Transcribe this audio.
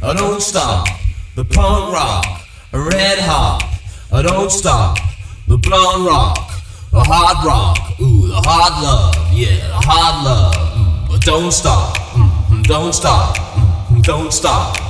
don't stop. The punk rock, red hot, don't stop. The blonde rock, the hard rock, ooh, the hard love, yeah, the hard love. Don't stop, don't stop, don't stop.